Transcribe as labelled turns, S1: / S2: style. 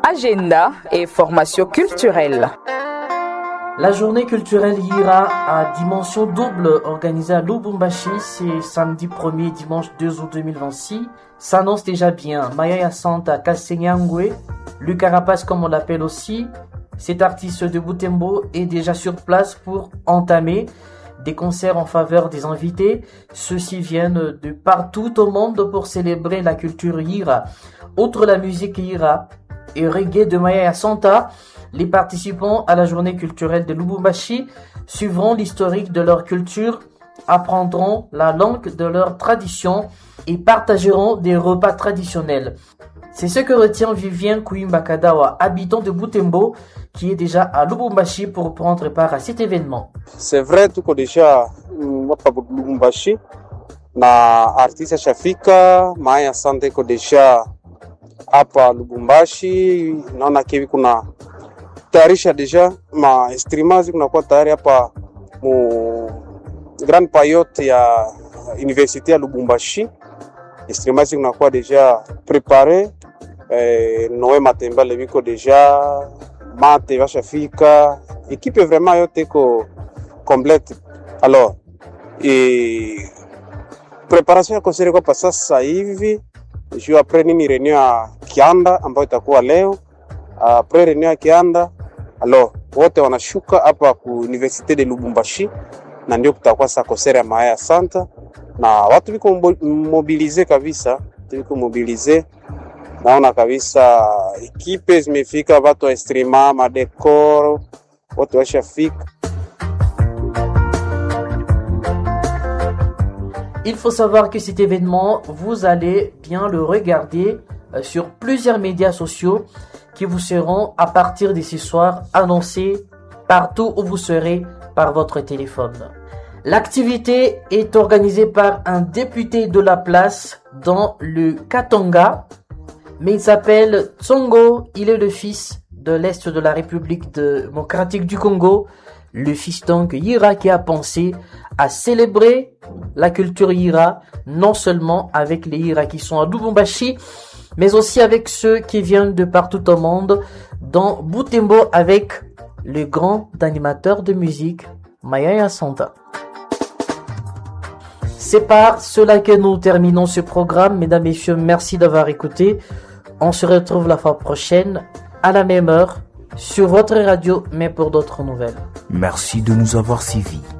S1: agenda et formation culturelle.
S2: La journée culturelle Yira à dimension double organisée à Lubumbashi, c'est samedi 1er et dimanche 2 août 2026, s'annonce déjà bien. Maya Santa Kasenyangwe, Lucas Rapace comme on l'appelle aussi, cet artiste de Butembo est déjà sur place pour entamer des concerts en faveur des invités. Ceux-ci viennent de partout au monde pour célébrer la culture Yira. Outre la musique Yira et reggae de Maya Santa, les participants à la journée culturelle de Lubumbashi suivront l'historique de leur culture, apprendront la langue de leur tradition et partageront des repas traditionnels. C'est ce que retient Vivien Kouimbakadawa, habitant de Butembo, qui est déjà à Lubumbashi pour prendre part à cet événement.
S3: C'est vrai, tuko deja hapa Lubumbashi na artista shafika Maya Santa iko deja hapa Lubumbashi. Naona kivi kuna tayarisha deja ma instruments kunakuwa tayari hapa mu Grand Payote ya Université ya Lubumbashi. Instruments kunakuwa deja préparé. Noé Matembele biko deja mate vashafika, équipe vraiment yote ko complète. Alors préparation ya concert kwa sasa hivi, juu après nini reunion ya Kianda ambayo itakuwa leo. Après reunion ya Kianda, alors wote wanashuka hapa ku Université de Lubumbashi na ndio kutakuwa sa concert ya Maya Santa na watu biko mobilize kabisa, biko mobilize. Naona kabisa ekipe zimefika, watu wa instruments, madekor, watu washafika.
S2: Il faut savoir que cet événement, vous allez bien le regarder sur plusieurs médias sociaux qui vous seront à partir de ce soir annoncés partout où vous serez par votre téléphone. L'activité est organisée par un député de la place dans le Katanga, mais il s'appelle Tsongo. Il est le fils de l'Est de la République démocratique du Congo, le fils donc Yira qui a pensé à célébrer la culture Yira, non seulement avec les Yira qui sont à Lubumbashi, mais aussi avec ceux qui viennent de partout au monde, dans Butembo avec le grand animateur de musique Maya Santa. C'est par cela que nous terminons ce programme. Mesdames, Messieurs, merci d'avoir écouté. On se retrouve la fois prochaine, à la même heure, sur votre radio, mais pour d'autres nouvelles.
S4: Merci de nous avoir suivis.